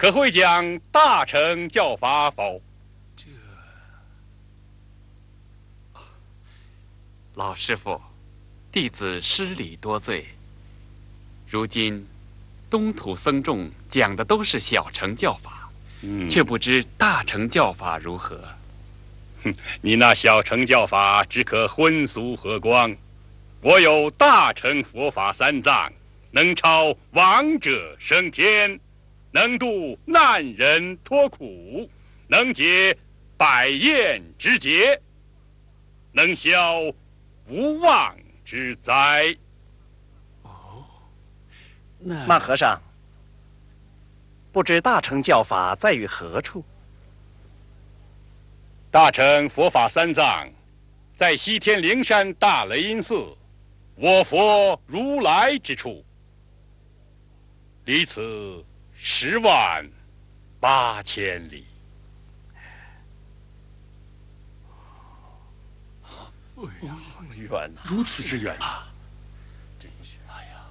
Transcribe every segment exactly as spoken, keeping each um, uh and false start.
可会讲大乘教法否？ 这，老师傅，弟子失礼多罪。如今东土僧众讲的都是小乘教法，嗯、却不知大乘教法如何。 哼，你那小乘教法只可荤俗和光，我有大乘佛法三藏，能超亡者升天，能度难人脱苦，能解百厌之结，能消无妄之灾。 哦，那曼和尚，不知大乘教法在于何处？ 大乘佛法三藏，在西天灵山大雷音寺，我佛如来之处，离此十万八千里。 哎呀， 远呐！ 如此之远啊！真是，哎呀！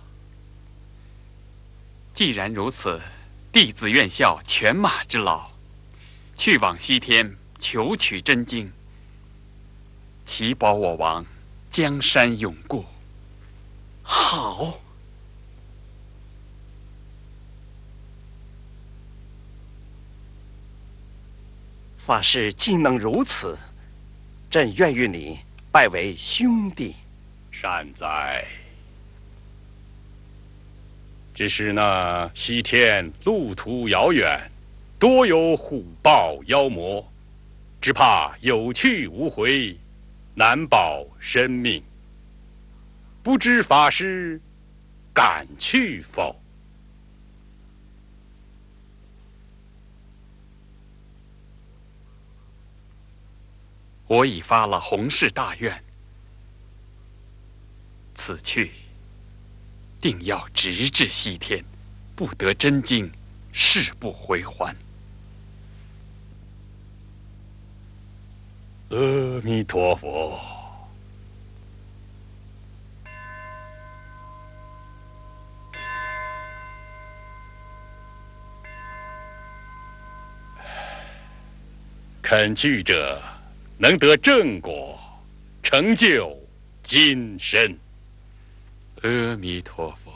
既然如此，弟子愿效犬马之劳，去往西天求取真经，祈保我王江山永固。 好。法师既能如此，朕愿与你拜为兄弟。 善哉。只是那西天路途遥远，多有虎豹妖魔，只怕有去无回，难保生命。不知法师敢去否？ 我已发了弘誓大愿，此去定要直至西天，不得真经，誓不回还。 阿弥陀佛。肯去者，能得正果，成就今生。 阿弥陀佛。